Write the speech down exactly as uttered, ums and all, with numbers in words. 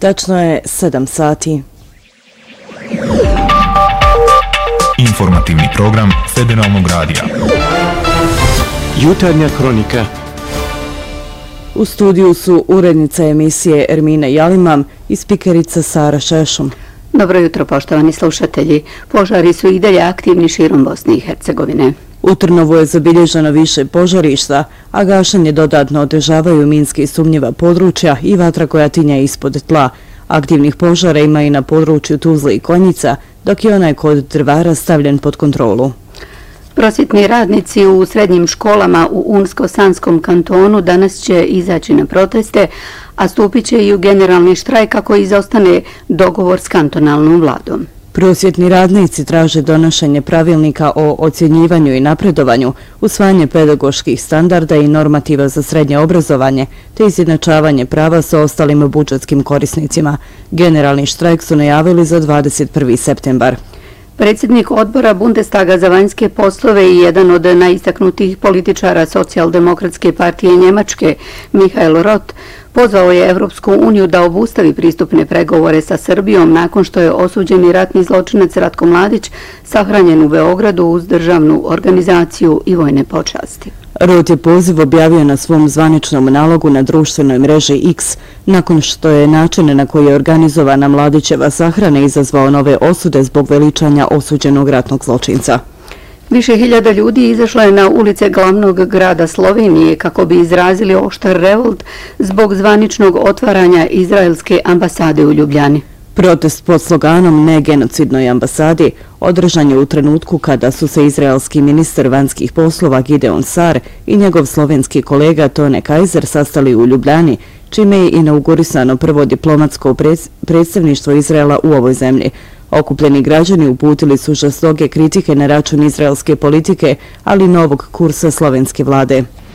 Tačno je sedam sati. Informativni program Federalnog radija. Jutarnja kronika. U studiju su urednica emisije Ermina Jalimam i spikerica Sara Šešum. Dobro jutro, poštovani slušatelji. Požari su i dalje aktivni širom Bosne i Hercegovine. U Trnovu je zabilježeno više požarišta, a gašenje dodatno otežavaju minski sumnjiva područja i vatra koja tinja ispod tla. Aktivnih požara ima i na području Tuzle i Konjica, dok je onaj kod Drvara stavljen pod kontrolu. Prosvjetni radnici u srednjim školama u Unsko-Sanskom kantonu danas će izaći na proteste, a stupit će i u generalni štrajk kako izostane dogovor s kantonalnom vladom. Prosvjetni radnici traže donošenje pravilnika o ocjenjivanju i napredovanju, usvajanje pedagoških standarda i normativa za srednje obrazovanje, te izjednačavanje prava sa ostalim budžetskim korisnicima. Generalni štrajk su najavili za dvadeset prvi septembar. Predsjednik odbora Bundestaga za vanjske poslove i jedan od najistaknutijih političara Socijaldemokratske partije Njemačke, Michael Roth, pozvao je Evropsku uniju da obustavi pristupne pregovore sa Srbijom nakon što je osuđeni ratni zločinac Ratko Mladić sahranjen u Beogradu uz državnu organizaciju i vojne počasti. Roth je poziv objavio na svom zvaničnom nalogu na društvenoj mreži X, nakon što je način na koji je organizovana Mladićeva sahrana izazvao nove osude zbog veličanja osuđenog ratnog zločinca. Više hiljada ljudi izašlo je na ulice glavnog grada Slovenije kako bi izrazili oštar revolt zbog zvaničnog otvaranja izraelske ambasade u Ljubljani. Protest pod sloganom Ne genocidnoj ambasadi održan je u trenutku kada su se izraelski ministar vanjskih poslova Gideon Sar i njegov slovenski kolega Tone Kajzer sastali u Ljubljani, čime je inaugurisano prvo diplomatsko predstavništvo Izraela u ovoj zemlji. Okupljeni građani uputili su žestoke kritike na račun izraelske politike, ali i novog kursa slovenske vlade.